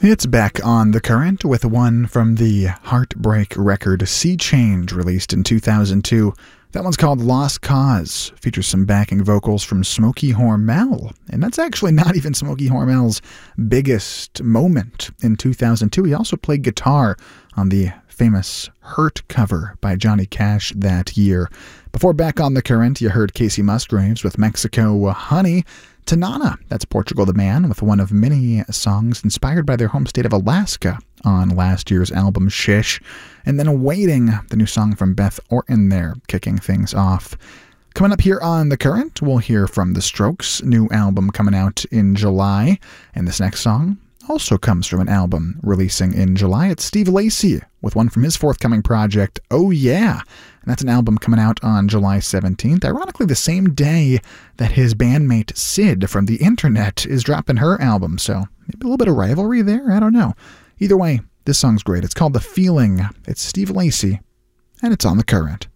It's back on the current with one from the Heartbreak record Sea Change, released in 2002. That one's called Lost Cause. Features some backing vocals from Smokey Hormel. And that's actually not even Smokey Hormel's biggest moment in 2002. He also played guitar on the famous Hurt cover by Johnny Cash that year. Before Back on the Current, you heard Casey Musgraves with Mexico Honey. Tanana, that's Portugal the Man, with one of many songs inspired by their home state of Alaska on last year's album Shish. And then Awaiting, the new song from Beth Orton there, kicking things off. Coming up here on The Current, we'll hear from The Strokes' new album coming out in July. And this next song also comes from an album releasing in July. It's Steve Lacy with one from his forthcoming project, Oh Yeah! And that's an album coming out on July 17th, ironically the same day that his bandmate Sid from the internet is dropping her album, so maybe a little bit of rivalry there, I don't know. Either way, this song's great. It's called The Feeling. It's Steve Lacy, and it's on The Current.